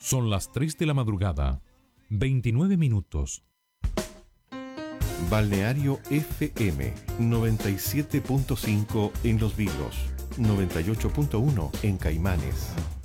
Son las 3 de la madrugada, 29 minutos. Balneario FM 97.5 en Los Vilos, 98.1 en Caimanes.